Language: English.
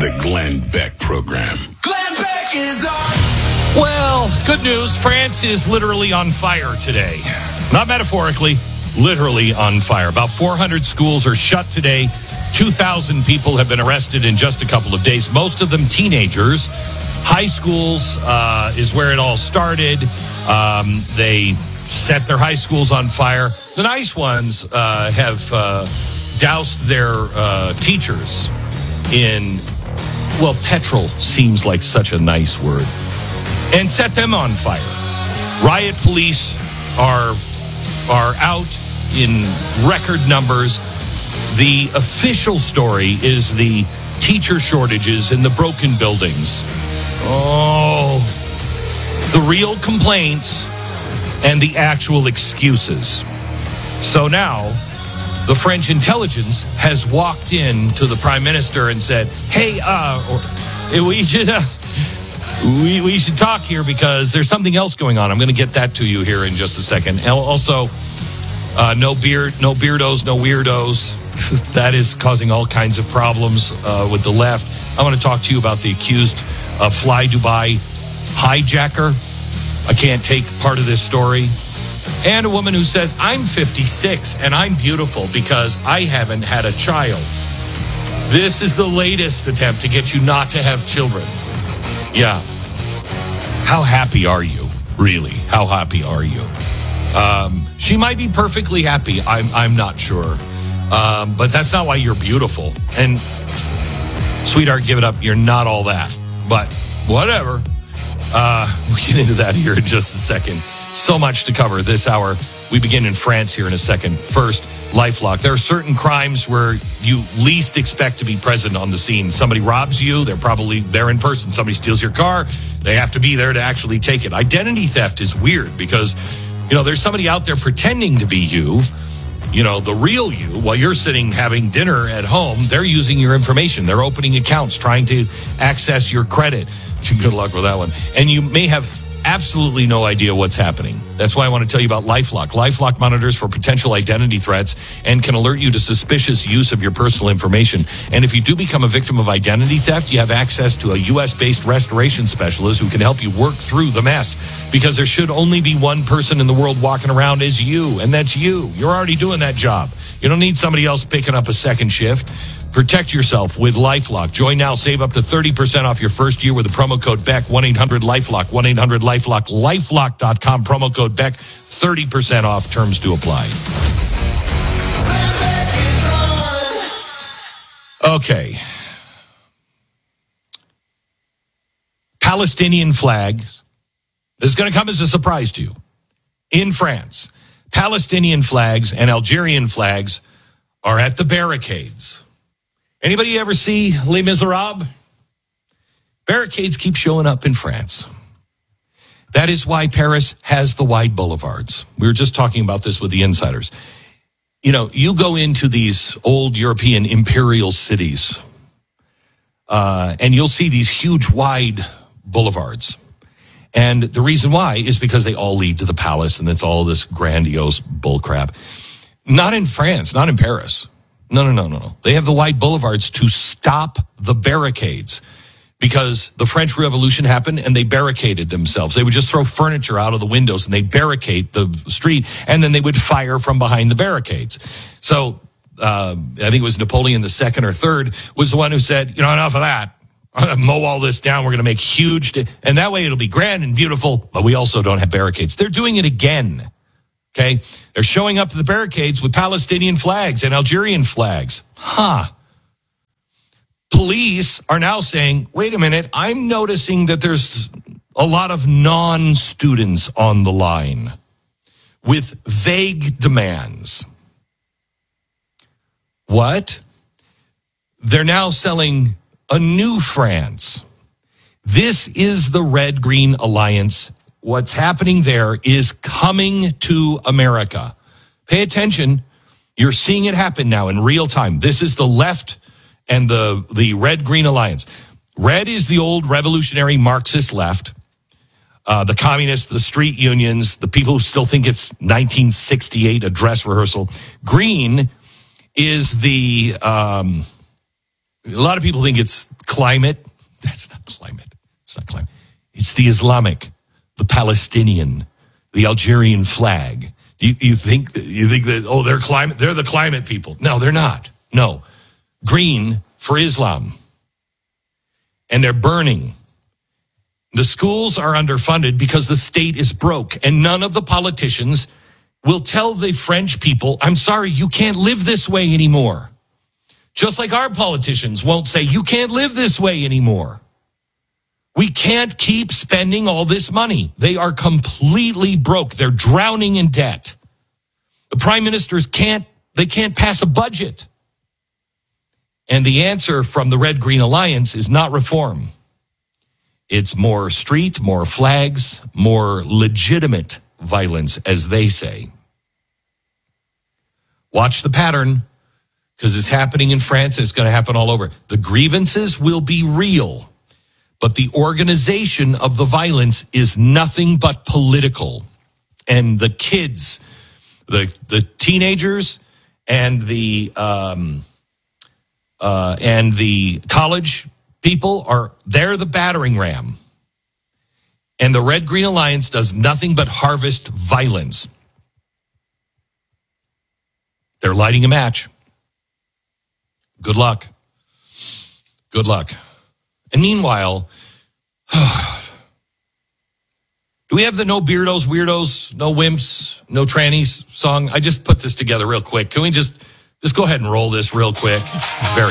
The Glenn Beck Program. Glenn Beck is on. Well, good news. France is literally on fire today. Not metaphorically, literally on fire. About 400 schools are shut today. 2,000 people have been arrested in just a couple of days, most of them teenagers. High schools is where it all started. They set their high schools on fire. The nice ones have doused their teachers in, well, petrol seems like such a nice word, and set them on fire. Riot police are out in record numbers. The official story is the teacher shortages in the broken buildings. Oh, the real complaints and the actual excuses. So now, the French intelligence has walked in to the prime minister and said, "Hey, we should talk here because there's something else going on." I'm going to get that to you here in just a second. And also, no beardos, no weirdos. That is causing all kinds of problems with the left. I want to talk to you about the accused Fly Dubai hijacker. I can't take part of this story. And a woman who says, "I'm 56 and I'm beautiful because I haven't had a child." This is the latest attempt to get you not to have children. Yeah. How happy are you? Really? How happy are you? She might be perfectly happy. I'm not sure. But that's not why you're beautiful. And sweetheart, give it up. You're not all that. But whatever. We'll get into that here in just a second. So much to cover this hour. We begin in France here in a second. First, LifeLock. There are certain crimes where you least expect to be present on the scene. Somebody robs you, they're probably there in person. Somebody steals your car, they have to be there to actually take it. Identity theft is weird because, there's somebody out there pretending to be you, the real you, while you're sitting having dinner at home. They're using your information. They're opening accounts, trying to access your credit. Good luck with that one. And you may have absolutely no idea what's happening. That's why I want to tell you about LifeLock. LifeLock monitors for potential identity threats and can alert you to suspicious use of your personal information. And if you do become a victim of identity theft, you have access to a U.S.-based restoration specialist who can help you work through the mess, because there should only be one person in the world walking around as you, and that's you. You're already doing that job. You don't need somebody else picking up a second shift. Protect yourself with LifeLock. Join now. Save up to 30% off your first year with the promo code BECK. 1-800-LifeLock. 1-800-LifeLock. LifeLock.com. Promo code BECK. 30% off. Terms to apply. Okay. Palestinian flags. This is going to come as a surprise to you. In France, Palestinian flags and Algerian flags are at the barricades. Anybody ever see Les Miserables? Barricades keep showing up in France. That is why Paris has the wide boulevards. We were just talking about this with the insiders. You go into these old European imperial cities, and you'll see these huge wide boulevards. And the reason why is because they all lead to the palace, and it's all this grandiose bullcrap. Not in France, not in Paris. No. They have the wide boulevards to stop the barricades, because the French Revolution happened and they barricaded themselves. They would just throw furniture out of the windows and they'd barricade the street, and then they would fire from behind the barricades. So I think it was Napoleon II or III was the one who said, enough of that. I'm going to mow all this down. We're going to make huge, and that way it'll be grand and beautiful, but we also don't have barricades. They're doing it again. Okay, they're showing up to the barricades with Palestinian flags and Algerian flags. Police are now saying, wait a minute, I'm noticing that there's a lot of non-students on the line with vague demands. What? They're now selling a new France. This is the Red-Green Alliance. What's happening there is coming to America. Pay attention. You're seeing it happen now in real time. This is the left and the Red-Green Alliance. Red is the old revolutionary Marxist left. The communists, the street unions, the people who still think it's 1968, a dress rehearsal. Green is the lot of people think it's climate. That's not climate. It's not climate. It's the Islamic, the Palestinian, the Algerian flag. You think that, oh, they're the climate people. No, they're not. No. Green for Islam. And they're burning. The schools are underfunded because the state is broke, and none of the politicians will tell the French people, I'm sorry, you can't live this way anymore. Just like our politicians won't say, you can't live this way anymore. We can't keep spending all this money. They are completely broke. They're drowning in debt. The prime ministers can't pass a budget. And the answer from the Red Green Alliance is not reform. It's more street, more flags, more legitimate violence, as they say. Watch the pattern, because it's happening in France. It's going to happen all over. The grievances will be real, but the organization of the violence is nothing but political. And the kids, the teenagers, and the college people they're the battering ram. And the Red Green Alliance does nothing but harvest violence. They're lighting a match. Good luck. Good luck. And meanwhile, do we have the no beardos, weirdos, no wimps, no trannies song? I just put this together real quick. Can we just go ahead and roll this real quick? It's very